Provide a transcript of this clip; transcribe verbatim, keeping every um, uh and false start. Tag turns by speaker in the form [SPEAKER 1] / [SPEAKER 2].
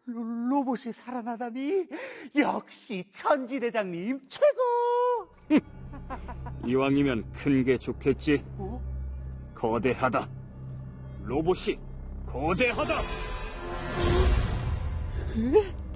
[SPEAKER 1] 로, 로봇이 살아나다니 역시 천지대장님 최고.
[SPEAKER 2] 이왕이면 큰 게 좋겠지.
[SPEAKER 1] 어?
[SPEAKER 2] 거대하다. 로봇이 거대하다.
[SPEAKER 1] 에?